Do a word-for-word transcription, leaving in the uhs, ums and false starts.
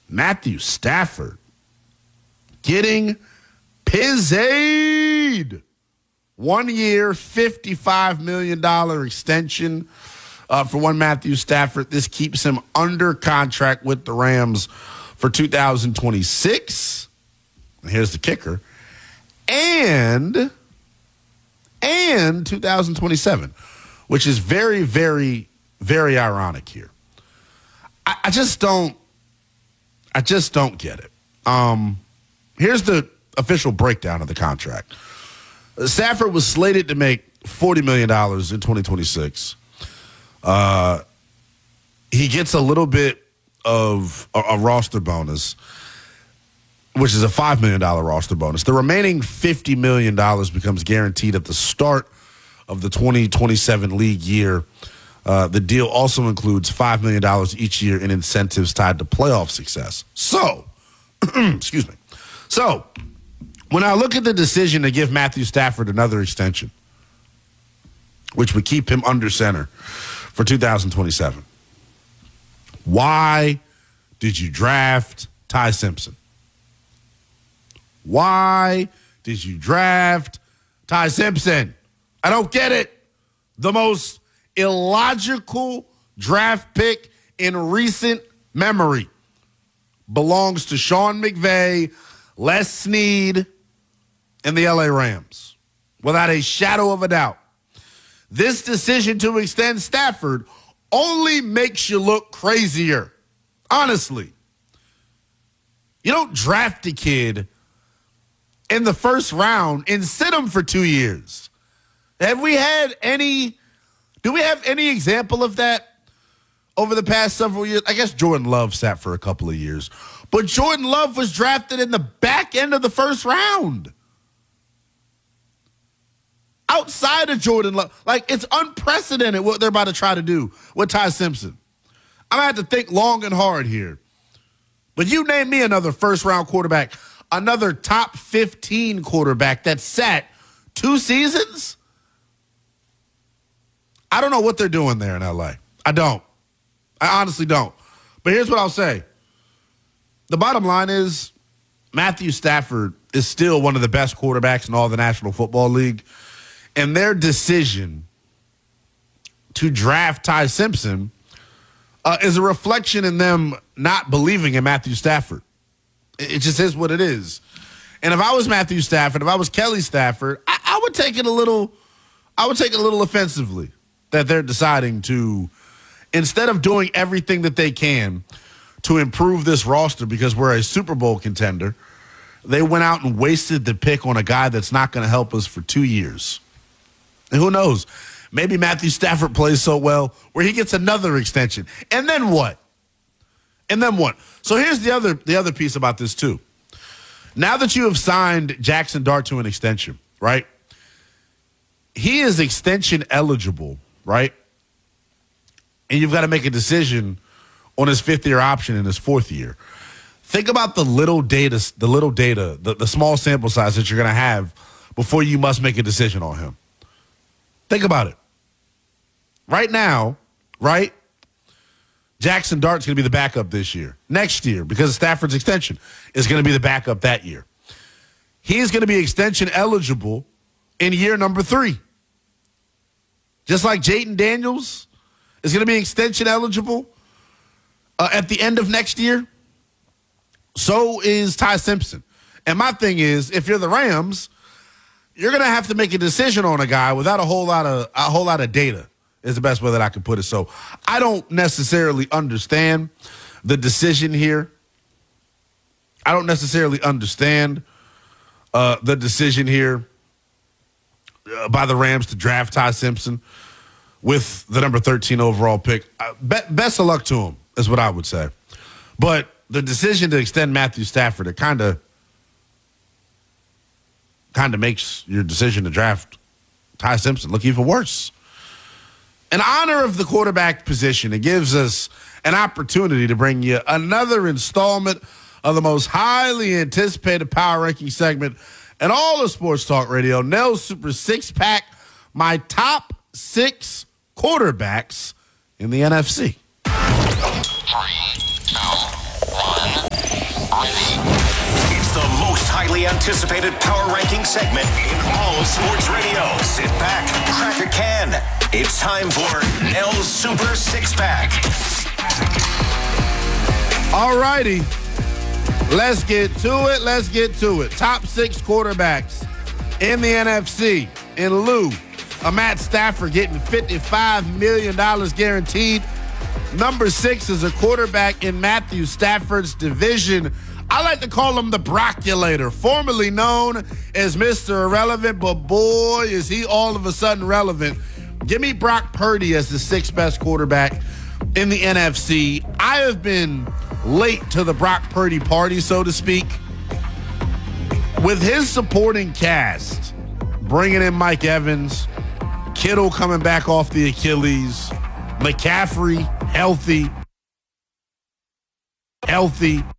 Matthew Stafford getting pizzaed. One year, fifty-five million dollars extension uh, for one Matthew Stafford. This keeps him under contract with the Rams for two thousand twenty-six. And here's the kicker. And, and two thousand twenty-seven, which is very, very, very ironic here. I, I just don't, I just don't get it. Um, here's the official breakdown of the contract. Stafford was slated to make forty million dollars in twenty twenty-six. Uh, he gets a little bit of a, a roster bonus, which is a five million dollars roster bonus. The remaining fifty million dollars becomes guaranteed at the start of the twenty twenty-seven league year. Uh, the deal also includes five million dollars each year in incentives tied to playoff success. So, excuse me. So, when I look at the decision to give Matthew Stafford another extension, which would keep him under center for two thousand twenty-seven, why did you draft Ty Simpson? Why did you draft Ty Simpson? I don't get it. The most illogical draft pick in recent memory belongs to Sean McVay, Les Snead, and the L A Rams, without a shadow of a doubt. This decision to extend Stafford only makes you look crazier. Honestly. You don't draft a kid in the first round and sit him for two years. Have we had any, do we have any example of that over the past several years? I guess Jordan Love sat for a couple of years. But Jordan Love was drafted in the back end of the first round. Outside of Jordan Love. Like, it's unprecedented what they're about to try to do with Ty Simpson. I'm going to have to think long and hard here. But you name me another first-round quarterback, another top fifteen quarterback that sat two seasons? I don't know what they're doing there in L A. I don't. I honestly don't. But here's what I'll say. The bottom line is Matthew Stafford is still one of the best quarterbacks in all the National Football League. And their decision to draft Ty Simpson uh, is a reflection in them not believing in Matthew Stafford. It, it just is what it is. And if I was Matthew Stafford, if I was Kelly Stafford, I, I would take it a little, I would take it a little offensively that they're deciding to, instead of doing everything that they can to improve this roster because we're a Super Bowl contender, they went out and wasted the pick on a guy that's not going to help us for two years. And who knows? Maybe Matthew Stafford plays so well where he gets another extension. And then what? And then what? So here's the other the other piece about this too. Now that you have signed Jackson Dart to an extension, right? He is extension eligible, right? And you've got to make a decision on his fifth year option in his fourth year. Think about the little data, the little data, the, the small sample size that you're going to have before you must make a decision on him. Think about it. Right now, right? Jackson Dart's going to be the backup this year. Next year, because of Stafford's extension, is going to be the backup that year. He's going to be extension eligible in year number three. Just like Jayden Daniels is going to be extension eligible uh, at the end of next year. So is Ty Simpson. And my thing is, if you're the Rams, you're going to have to make a decision on a guy without a whole lot of a whole lot of data is the best way that I could put it. So I don't necessarily understand the decision here. I don't necessarily understand uh, the decision here uh, by the Rams to draft Ty Simpson with the number thirteen overall pick. Uh, be- best of luck to him is what I would say. But the decision to extend Matthew Stafford, it kind of kind of makes your decision to draft Ty Simpson look even worse. In honor of the quarterback position, it gives us an opportunity to bring you another installment of the most highly anticipated power ranking segment in all of Sports Talk Radio, Nell's Super Six Pack, my top six quarterbacks in the N F C. Three, two, one. It's the most highly anticipated power ranking segment in all of sports radio. Sit back, crack a can. It's time for Nell's Super Six Pack. All righty. Let's get to it. Let's get to it. Top six quarterbacks in the N F C in lieu of Matt Stafford getting fifty-five million dollars guaranteed. Number six is a quarterback in Matthew Stafford's division. I like to call him the Brockulator, formerly known as Mister Irrelevant, but boy, is he all of a sudden relevant. Give me Brock Purdy as the sixth best quarterback in the N F C. I have been late to the Brock Purdy party, so to speak. With his supporting cast, bringing in Mike Evans, Kittle coming back off the Achilles, McCaffrey healthy, healthy.